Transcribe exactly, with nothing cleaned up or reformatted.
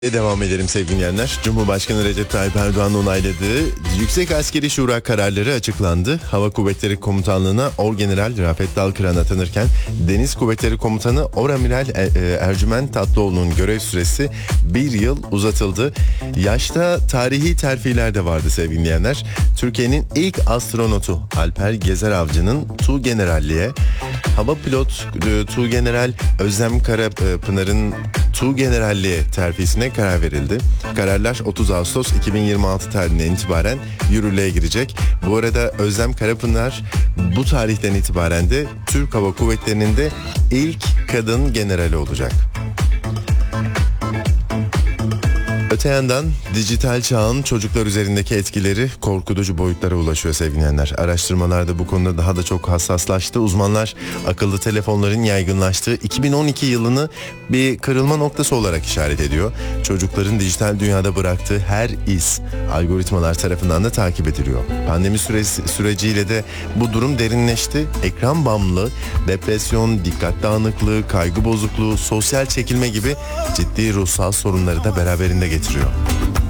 Devam edelim sevgili dinleyenler. Cumhurbaşkanı Recep Tayyip Erdoğan'ın onayladığı Yüksek Askeri Şura kararları açıklandı. Hava Kuvvetleri Komutanlığı'na Orgeneral Rafet Dalkıran atanırken Deniz Kuvvetleri Komutanı Oramiral Ercüment Tatlıoğlu'nun görev süresi bir yıl uzatıldı. Yaşta tarihi terfiler de vardı sevgili dinleyenler. Türkiye'nin ilk astronotu Alper Gezer Avcı'nın Tuğgeneralliğe, hava pilot Tuğgeneral Özlem Karapınar'ın Tuğgeneralliğe terfisine karar verildi. Kararlar otuz Ağustos iki bin yirmi altı tarihinden itibaren yürürlüğe girecek. Bu arada Özlem Karapınar bu tarihten itibaren de Türk Hava Kuvvetleri'nin de ilk kadın generali olacak. Öte yandan dijital çağın çocuklar üzerindeki etkileri korkutucu boyutlara ulaşıyor sevgili dinleyenler. Araştırmalarda bu konuda daha da çok hassaslaştı. Uzmanlar akıllı telefonların yaygınlaştığı iki bin on iki yılını bir kırılma noktası olarak işaret ediyor. Çocukların dijital dünyada bıraktığı her iz algoritmalar tarafından da takip ediliyor. Pandemi süresi, süreciyle de bu durum derinleşti. Ekran bağımlılığı, depresyon, dikkat dağınıklığı, kaygı bozukluğu, sosyal çekilme gibi ciddi ruhsal sorunları da beraberinde getiriyor.